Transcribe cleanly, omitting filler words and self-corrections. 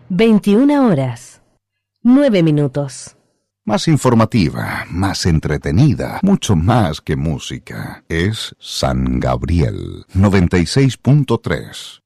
21 horas, 9 minutos. Más informativa, más entretenida, mucho más que música. Es San Gabriel 96.3.